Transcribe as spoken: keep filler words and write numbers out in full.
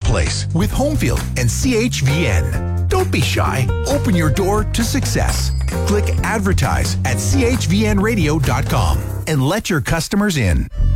place with Homefield and C H V N. Don't be shy. Open your door to success. Click advertise at c h v n radio dot com and let your customers in.